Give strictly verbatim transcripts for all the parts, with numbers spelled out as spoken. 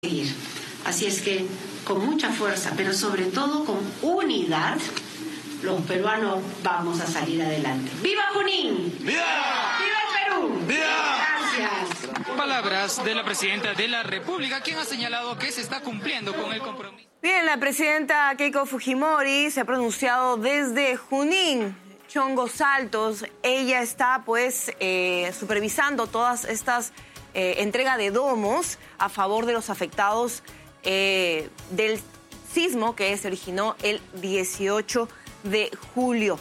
seguir. Así es que con mucha fuerza, pero sobre todo con unidad, los peruanos vamos a salir adelante. ¡Viva Junín! ¡Viva! ¡Viva el Perú! ¡Viva! Gracias. Palabras de la presidenta de la República, quien ha señalado que se está cumpliendo con el compromiso. Bien, la presidenta Keiko Fujimori se ha pronunciado desde Junín, Chongos Altos. Ella está pues eh, supervisando todas estas eh, entrega de domos a favor de los afectados eh, del sismo que se originó el dieciocho de julio,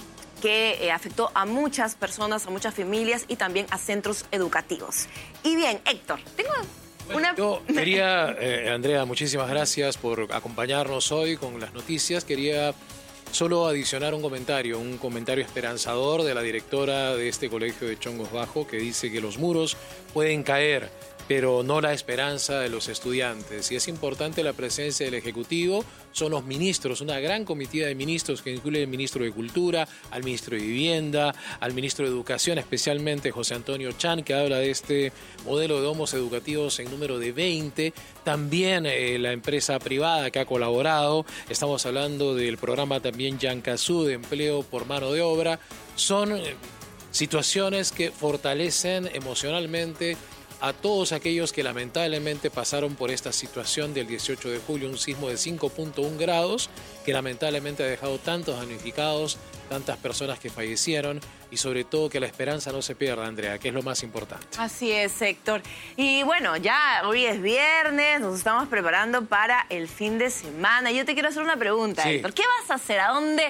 que eh, afectó a muchas personas, a muchas familias y también a centros educativos. Y bien, Héctor, tengo una... Yo quería, eh, Andrea, muchísimas gracias por acompañarnos hoy con las noticias. Quería solo adicionar un comentario, un comentario esperanzador de la directora de este colegio de Chongos Bajo, que dice que los muros pueden caer, pero no la esperanza de los estudiantes. Y es importante la presencia del Ejecutivo, son los ministros, una gran comitiva de ministros que incluye el ministro de Cultura, al ministro de Vivienda, al ministro de Educación, especialmente José Antonio Chan, que habla de este modelo de domos educativos en número de veinte. También eh, la empresa privada que ha colaborado, estamos hablando del programa también Yancazú de empleo por mano de obra. Son eh, situaciones que fortalecen emocionalmente a todos aquellos que lamentablemente pasaron por esta situación del dieciocho de julio, un sismo de cinco punto uno grados que lamentablemente ha dejado tantos damnificados, tantas personas que fallecieron y sobre todo que la esperanza no se pierda, Andrea, que es lo más importante. Así es, Héctor. Y bueno, ya hoy es viernes, nos estamos preparando para el fin de semana. Yo te quiero hacer una pregunta, sí. Héctor. ¿Qué vas a hacer? ¿A dónde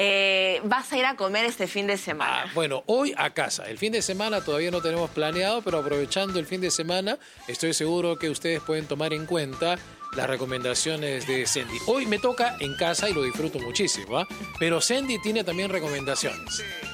eh, vas a ir a comer este fin de semana? Ah, bueno, hoy a casa. El fin de semana todavía no tenemos planeado, pero aprovechando el fin de semana, estoy seguro que ustedes pueden tomar en cuenta las recomendaciones de Sandy. Hoy me toca en casa y lo disfruto muchísimo, ¿eh? Pero Sandy tiene también recomendaciones.